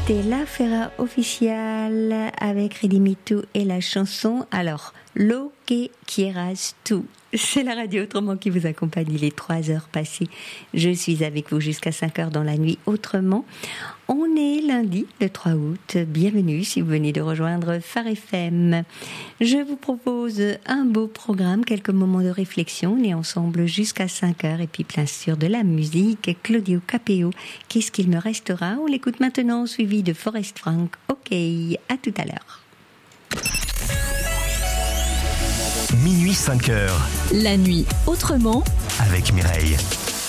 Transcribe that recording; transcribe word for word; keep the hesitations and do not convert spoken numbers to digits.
C'était la Fera officielle avec Redimitu et la chanson alors Lo que quieras tu. C'est la radio autrement qui vous accompagne, il est trois heures passées. Je suis avec vous jusqu'à cinq heures dans la nuit autrement. On est lundi, le trois août. Bienvenue si vous venez de rejoindre Phare F M. Je vous propose un beau programme, quelques moments de réflexion. On est ensemble jusqu'à cinq heures et puis plein sûr de la musique. Claudio Capéo, qu'est-ce qu'il me restera? On l'écoute maintenant, suivi de Forest Frank. Ok, à tout à l'heure. Minuit cinq heures. La nuit autrement avec Mireille.